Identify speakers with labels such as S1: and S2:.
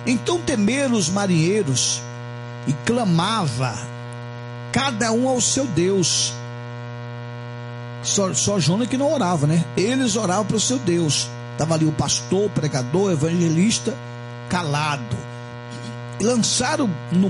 S1: Então temeram os marinheiros e clamava cada um ao seu Deus. Só Jonas que não orava, né? Eles oravam para o seu Deus. Estava ali o pastor, o pregador, o evangelista, calado. E lançaram no